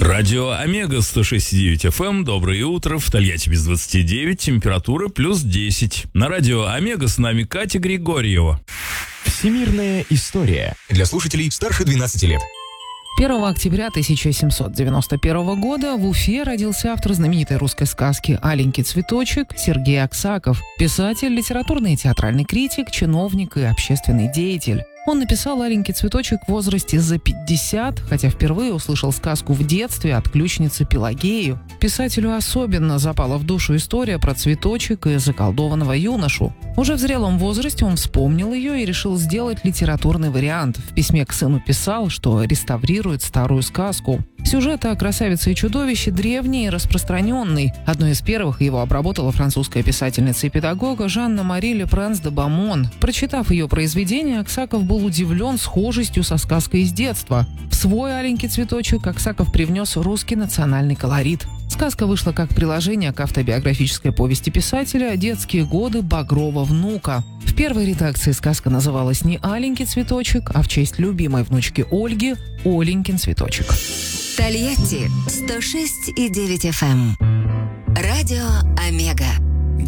Радио Омега 106,9 FM. Доброе утро. В Тольятти без 29. Температура плюс 10. На радио Омега с нами Катя Григорьева. Всемирная история. Для слушателей старше 12 лет. 1 октября 1791 года в Уфе родился автор знаменитой русской сказки «Аленький цветочек» Сергей Аксаков, писатель, литературный и театральный критик, чиновник и общественный деятель. Он написал «Аленький цветочек» в возрасте за 50, хотя впервые услышал сказку в детстве от ключницы Пелагею. Писателю особенно запала в душу история про цветочек и заколдованного юношу. Уже в зрелом возрасте он вспомнил ее и решил сделать литературный вариант. В письме к сыну писал, что реставрирует старую сказку. Сюжет о красавице и чудовище древний и распространенный. Одной из первых его обработала французская писательница и педагога Жанна-Мари Ле Пренс де Бамон. Прочитав ее произведение, Аксаков был удивлен схожестью со сказкой из детства. В свой «Аленький цветочек» Аксаков привнес русский национальный колорит. Сказка вышла как приложение к автобиографической повести писателя «Детские годы Багрова внука». В первой редакции сказка называлась не «Аленький цветочек», а в честь любимой внучки Ольги «Оленькин цветочек». Тольятти 106,9 FM. Радио Омега.